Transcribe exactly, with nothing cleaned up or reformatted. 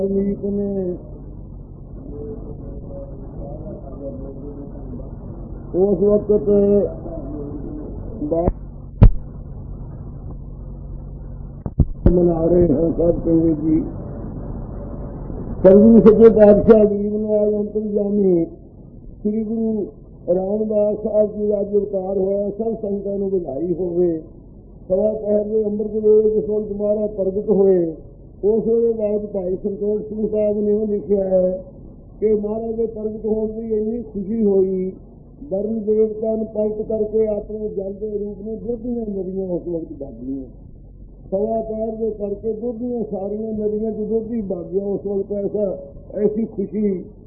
मीत ने उस वक्त मना रहे हैं सब कहेंगे जी कलगी सचे बादशाह गरीब नवाज अंतरजामी श्री गुरु रामदास साहब जी का अवतार होया। सब संतां नूं बधाई होवे। सवा पहर के अंमृत वेले जसोल तुम्हारा प्रगट होए। उस वे बाद भाई संतोष सिंह साहब ने लिखा है कि महाराज के प्रगट होने की इन्नी खुशी हुई, वर्ण देवता ने पलट करके अपने जल के रूप में दुधियां नदियां उस वक्त भागियां। सवा पैर के करके दुधियां सारिया नदियां की दुधी भागियां। उस वक्त ऐसा ऐसी खुशी